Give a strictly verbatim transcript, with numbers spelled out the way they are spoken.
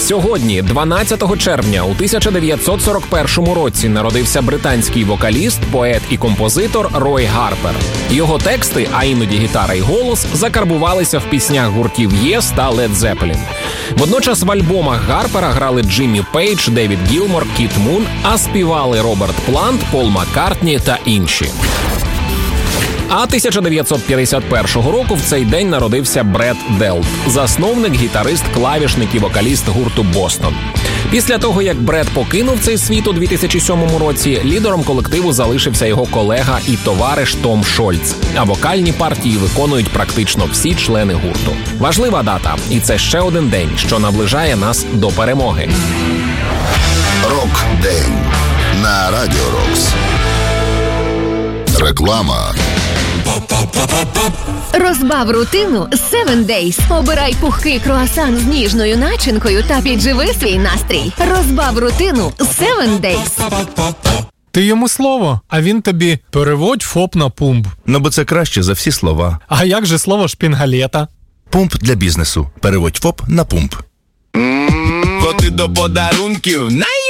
Сьогодні, дванадцятого червня у тисяча дев'ятсот сорок першому році, народився британський вокаліст, поет і композитор Рой Гарпер. Його тексти, а іноді гітара і голос, закарбувалися в піснях гуртів Yes та Led Zeppelin. Водночас в альбомах Гарпера грали Джиммі Пейдж, Девід Гілмор, Кіт Мун, а співали Роберт Плант, Пол Маккартні та інші. А тисяча дев'ятсот п'ятдесят першого року в цей день народився Бред Делп, засновник, гітарист, клавішник і вокаліст гурту «Бостон». Після того, як Бред покинув цей світ у дві тисячі сьомому році, лідером колективу залишився його колега і товариш Том Шольц, а вокальні партії виконують практично всі члени гурту. Важлива дата, і це ще один день, що наближає нас до перемоги. Рок-день на Радіо Рокс. Реклама. Розбав рутину севен дейз. Обирай пухкий круасан з ніжною начинкою та підживи свій настрій. Розбав рутину севен дейз. Ти йому слово, а він тобі переводь ФОП на пумп. Ну, бо це краще за всі слова. А як же слово шпінгалета? Пумп для бізнесу. Переводь ФОП на пумп. Коти до подарунків на